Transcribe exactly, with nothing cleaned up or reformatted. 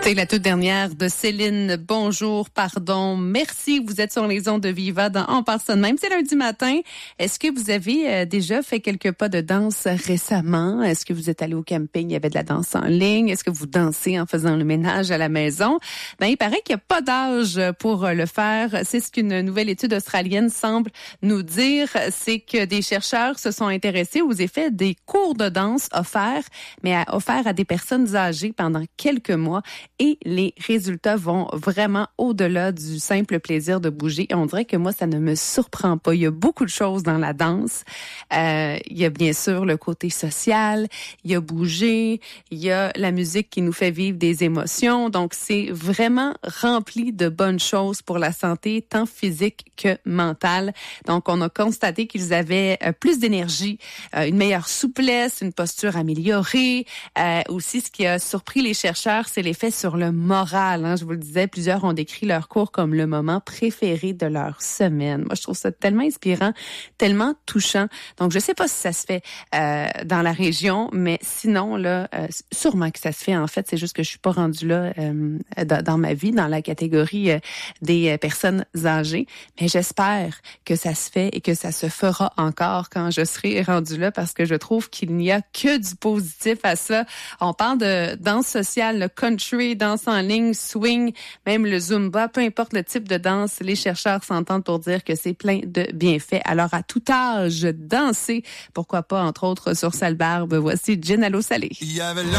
C'est la toute dernière de Céline. Bonjour, pardon, merci. Vous êtes sur les ondes de Viva dans On parle ça de même. C'est lundi matin. Est-ce que vous avez euh, déjà fait quelques pas de danse récemment? Est-ce que vous êtes allé au camping? Il y avait de la danse en ligne. Est-ce que vous dansez en faisant le ménage à la maison? Ben, il paraît qu'il n'y a pas d'âge pour le faire. C'est ce qu'une nouvelle étude australienne semble nous dire. C'est que des chercheurs se sont intéressés aux effets des cours de danse offerts, mais à, offerts à des personnes âgées pendant quelques mois. Et les résultats vont vraiment au-delà du simple plaisir de bouger. Et on dirait que moi, ça ne me surprend pas. Il y a beaucoup de choses dans la danse. Euh, il y a bien sûr le côté social, il y a bouger, il y a la musique qui nous fait vivre des émotions. Donc, c'est vraiment rempli de bonnes choses pour la santé, tant physique que mentale. Donc, on a constaté qu'ils avaient euh, plus d'énergie, euh, une meilleure souplesse, une posture améliorée. Euh, aussi, ce qui a surpris les chercheurs, c'est l'effet sur le moral. Hein. Je vous le disais, plusieurs ont décrit leur cours comme le moment préféré de leur semaine. Moi, je trouve ça tellement inspirant, tellement touchant. Donc, je sais pas si ça se fait euh, dans la région, mais sinon, là, euh, sûrement que ça se fait. En fait, c'est juste que je suis pas rendue là euh, dans, dans ma vie, dans la catégorie euh, des personnes âgées. Mais j'espère que ça se fait et que ça se fera encore quand je serai rendue là, parce que je trouve qu'il n'y a que du positif à ça. On parle de danse sociale, le country, danse en ligne, swing, même le zumba, peu importe le type de danse, les chercheurs s'entendent pour dire que c'est plein de bienfaits. Alors, à tout âge, danser, pourquoi pas, entre autres, sur Salbarbe. Voici Gin à l'eau salée.